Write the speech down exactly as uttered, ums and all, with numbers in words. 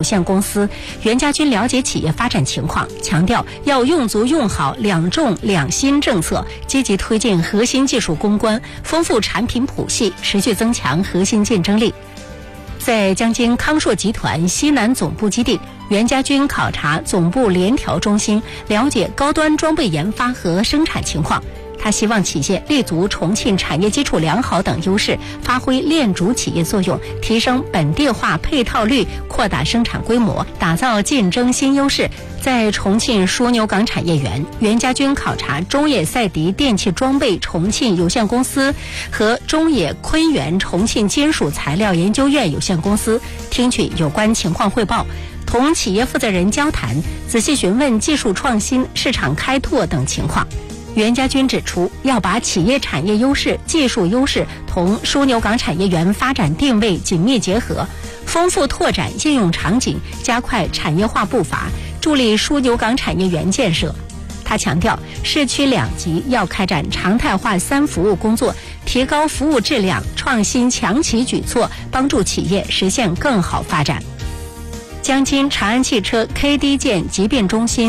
限公司，袁家军了解企业发展情况，强调要用足用好两重两新政策，积极推进核心技术攻关，丰富产品谱系，持续增强核心竞争力。在江津康硕集团西南总部基地，袁家军考察总部联调中心，了解高端装备研发和生产情况。他希望企业立足重庆产业基础良好等优势，发挥链主企业作用，提升本地化配套率，扩大生产规模，打造竞争新优势。在重庆枢纽港产业园，袁家军考察中野赛迪电气装备重庆有限公司和中野昆源重庆金属材料研究院有限公司，听取有关情况汇报，同企业负责人交谈，仔细询问技术创新、市场开拓等情况。袁家军指出，要把企业产业优势、技术优势同枢纽港产业园发展定位紧密结合，丰富拓展应用场景，加快产业化步伐，助力枢纽港产业园建设。他强调，市区两级要开展常态化三服务工作，提高服务质量，创新强企举措，帮助企业实现更好发展。江津长安汽车 K D 建疾病中心